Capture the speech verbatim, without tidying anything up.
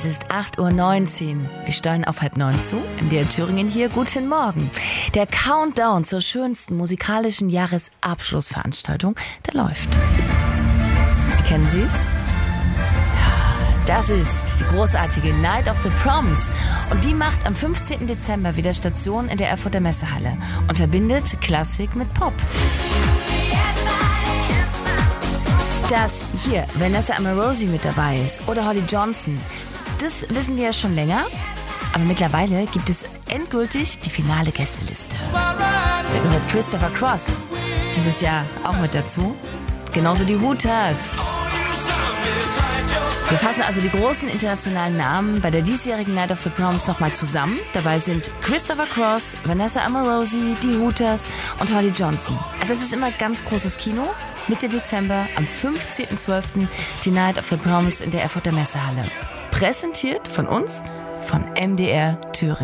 Es ist acht Uhr neunzehn. Wir steuern auf halb neun zu. M D R Thüringen hier. Guten Morgen. Der Countdown zur schönsten musikalischen Jahresabschlussveranstaltung, der läuft. Kennen Sie es? Ja, das ist die großartige Night of the Proms. Und die macht am fünfzehnten Dezember wieder Station in der Erfurter Messehalle und verbindet Klassik mit Pop. Dass hier Vanessa Amorosi mit dabei ist oder Holly Johnson, das wissen wir ja schon länger. Aber mittlerweile gibt es endgültig die finale Gästeliste. Da gehört Christopher Cross dieses Jahr auch mit dazu. Genauso die Hooters. Wir fassen also die großen internationalen Namen bei der diesjährigen Night of the Proms nochmal zusammen. Dabei sind Christopher Cross, Vanessa Amorosi, die Hooters und Holly Johnson. Das ist immer ganz großes Kino. Mitte Dezember, am fünfzehnten zwölften die Night of the Proms in der Erfurter Messehalle. Präsentiert von uns, von M D R Thüringen.